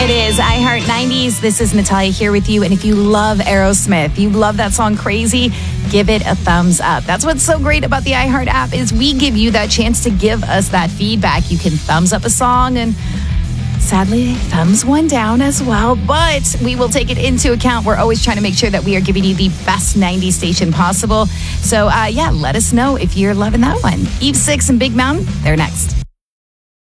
It is iHeart 90s. This is Natalia here with you. And if you love Aerosmith, you love that song Crazy, give it a thumbs up. That's what's so great about the iHeart app is we give you that chance to give us that feedback. You can thumbs up a song and sadly, thumbs one down as well, but we will take it into account. We're always trying to make sure that we are giving you the best 90s station possible. So, let us know if you're loving that one. Eve 6 and Big Mountain, they're next.